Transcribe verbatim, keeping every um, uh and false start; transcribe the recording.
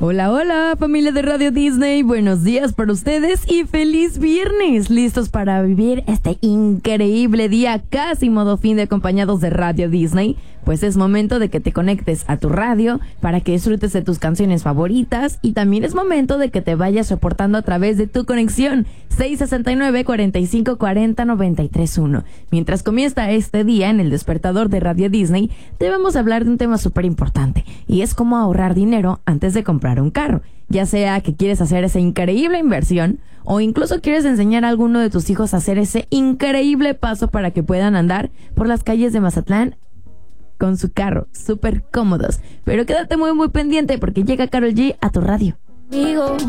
Hola, hola, familia de Radio Disney, buenos días para ustedes y feliz viernes, listos para vivir este increíble día casi modo fin de acompañados de Radio Disney. Pues es momento de que te conectes a tu radio para que disfrutes de tus canciones favoritas y también es momento de que te vayas reportando a través de tu conexión seis sesenta y nueve, cuarenta y cinco cuarenta, noventa y tres uno. Mientras comienza este día en el despertador de Radio Disney, te vamos a hablar de un tema súper importante y es cómo ahorrar dinero antes de comprar un carro. Ya sea que quieres hacer esa increíble inversión o incluso quieres enseñar a alguno de tus hijos a hacer ese increíble paso para que puedan andar por las calles de Mazatlán con su carro, súper cómodos. Pero quédate muy muy pendiente porque llega Karol G a tu radio. Digo,